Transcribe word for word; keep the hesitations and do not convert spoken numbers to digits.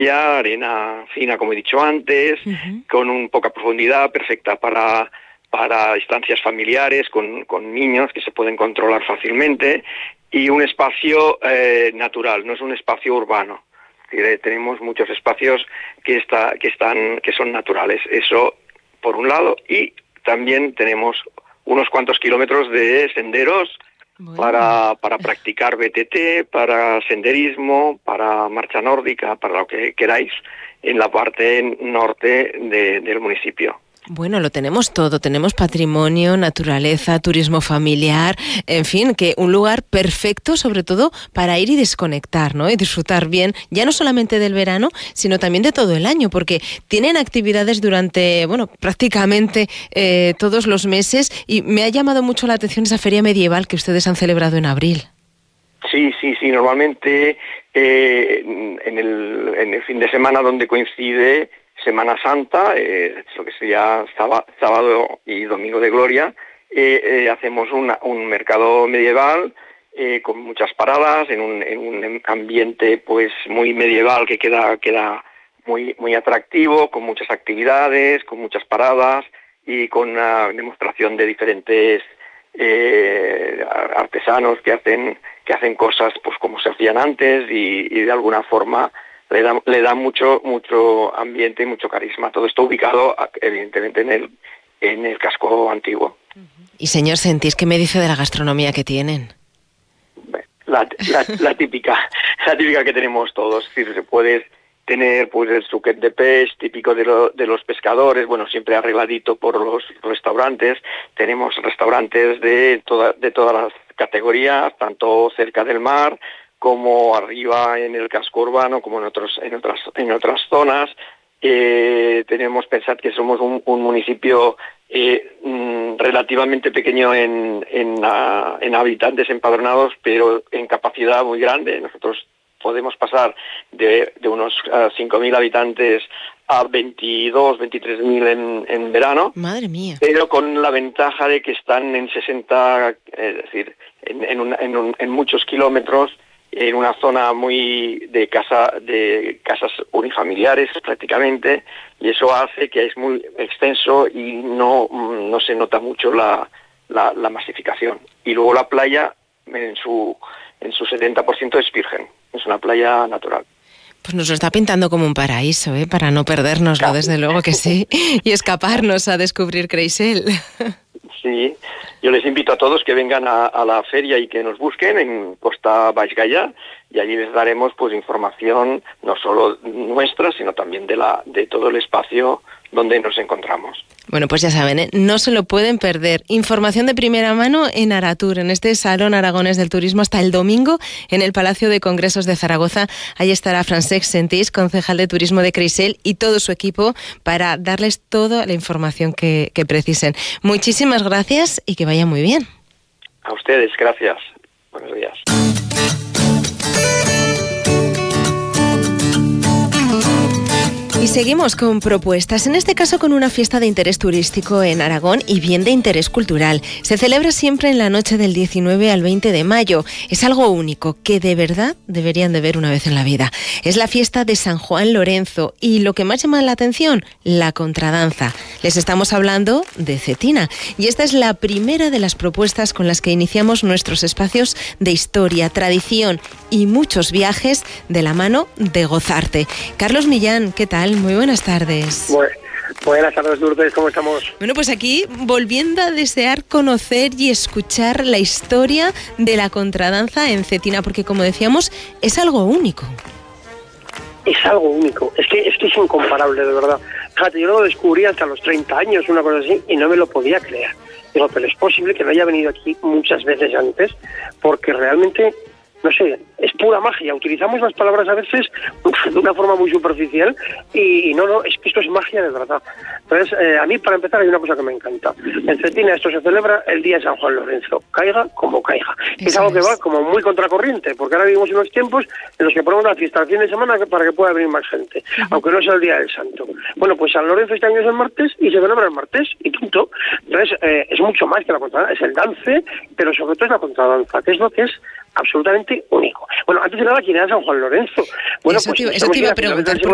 arena fina, como he dicho antes, uh-huh. con un poca profundidad, perfecta para, para estancias familiares, con, con niños que se pueden controlar fácilmente, y un espacio eh, natural, no es un espacio urbano. Es decir, tenemos muchos espacios que, está, que, están, que son naturales, eso por un lado, y también tenemos unos cuantos kilómetros de senderos bueno. para, para practicar B T T, para senderismo, para marcha nórdica, para lo que queráis, en la parte norte de, del municipio. Bueno, lo tenemos todo, tenemos patrimonio, naturaleza, turismo familiar, en fin, que un lugar perfecto sobre todo para ir y desconectar, ¿no? Y disfrutar bien, ya no solamente del verano, sino también de todo el año, porque tienen actividades durante, bueno, prácticamente eh, todos los meses, y me ha llamado mucho la atención esa feria medieval que ustedes han celebrado en abril. Sí, sí, sí, normalmente eh, en, el, en el fin de semana donde coincide Semana Santa, eh, lo que sería sábado y domingo de gloria, eh, eh, hacemos una, un mercado medieval eh, con muchas paradas, en un, en un ambiente pues muy medieval que queda, queda muy, muy atractivo, con muchas actividades, con muchas paradas y con una demostración de diferentes eh, artesanos que hacen, que hacen cosas pues como se hacían antes y, y de alguna forma le da, le da mucho mucho ambiente y mucho carisma. Todo esto ubicado, evidentemente, en el, en el casco antiguo. Y señor Sentís, ¿qué me dice de la gastronomía que tienen? La, la, la típica, la típica que tenemos todos. Es decir, se puede tener pues el suquet de pez, típico de, lo, de los pescadores, bueno, siempre arregladito por los restaurantes. Tenemos restaurantes de, toda, de todas las categorías, tanto cerca del mar, como arriba en el casco urbano, como en otros en otras en otras zonas. Eh, tenemos pensad que somos un, un municipio eh, mm, relativamente pequeño en en, uh, en habitantes empadronados, pero en capacidad muy grande. Nosotros podemos pasar de, de unos uh, cinco mil habitantes a veintidós, veintitrés mil en, en verano. Madre mía. Pero con la ventaja de que están en sesenta, es decir, en, en, un, en, un, en muchos kilómetros, en una zona muy de casa de casas unifamiliares prácticamente, y eso hace que es muy extenso y no no se nota mucho la, la, la masificación. Y luego la playa en su en su setenta por ciento es virgen, es una playa natural. Pues nos lo está pintando como un paraíso, ¿eh? Para no perdérnoslo, claro. Desde luego que sí, y escaparnos a descubrir Creixell. Sí, yo les invito a todos que vengan a, a la feria y que nos busquen en Costa Baix Gaià, y allí les daremos pues información no solo nuestra, sino también de la de todo el espacio donde nos encontramos. Bueno, pues ya saben, ¿eh? No se lo pueden perder. Información de primera mano en Aratur, en este Salón Aragonés del Turismo, hasta el domingo en el Palacio de Congresos de Zaragoza. Ahí estará Francesc Sentís, concejal de Turismo de Creixell, y todo su equipo para darles toda la información que, que precisen. Muchísimas gracias y que vaya muy bien. A ustedes, gracias. Buenos días. Y seguimos con propuestas, en este caso con una fiesta de interés turístico en Aragón y bien de interés cultural. Se celebra siempre en la noche del diecinueve al veinte de mayo. Es algo único que de verdad deberían de ver una vez en la vida. Es la fiesta de San Juan Lorenzo y lo que más llama la atención, la contradanza. Les estamos hablando de Cetina y esta es la primera de las propuestas con las que iniciamos nuestros espacios de historia, tradición y muchos viajes de la mano de Gozarte. Carlos Millán, ¿qué tal? Muy buenas tardes. Bueno, buenas tardes, Lourdes, ¿cómo estamos? Bueno, pues aquí volviendo a desear conocer y escuchar la historia de la contradanza en Cetina, porque como decíamos, es algo único. Es algo único, es que es que es incomparable, de verdad. Fíjate, yo lo descubrí hasta los treinta años, una cosa así, y no me lo podía creer. Digo, pero es posible que no haya venido aquí muchas veces antes, porque realmente, no sé, es pura magia. Utilizamos las palabras a veces de una forma muy superficial y, y no, no, es que esto es magia de verdad. Entonces, eh, a mí, para empezar, hay una cosa que me encanta. En Cetina esto se celebra el día de San Juan Lorenzo, caiga como caiga. Eso es algo que va como muy contracorriente, porque ahora vivimos unos tiempos en los que ponemos una fiesta al fin de semana para que pueda venir más gente, uh-huh. aunque no sea el día del santo. Bueno, pues San Lorenzo este año es el martes y se celebra el martes y punto. Entonces, eh, es mucho más que la contradanza, es el dance, pero sobre todo es la contradanza, que es lo que es absolutamente único. Bueno, antes de nada, ¿quién era San Juan Lorenzo? Bueno, eso pues te, eso te iba a preguntar.